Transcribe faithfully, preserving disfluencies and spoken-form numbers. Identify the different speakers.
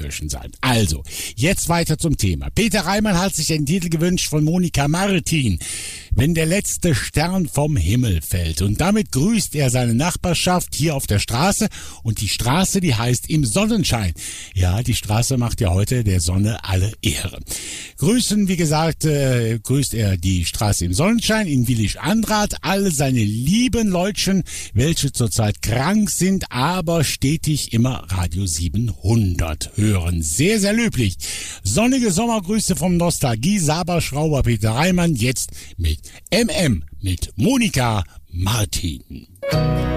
Speaker 1: Gelsenkirchen sein. Also, jetzt weiter zum Thema. Peter Reimann hat sich den Titel gewünscht von Monika Martin. Wenn der letzte Stern vom Himmel fällt. Und damit grüßt er seine Nachbarschaft hier auf der Straße. Und die Straße, die heißt Im Sonnenschein. Ja, die Straße macht ja heute der Sonne alle Ehre. Grüßen, wie gesagt, äh, grüßt er die Straße Im Sonnenschein in Willig-Andrath. Alle seine lieben Leutchen, welche zurzeit krank sind, aber stetig immer Radio siebenhundert hören. Sehr, sehr löblich. Sonnige Sommergrüße vom Nostalgie-Saber-Schrauber Peter Reimann. Jetzt mit M M, mit Monika Martin.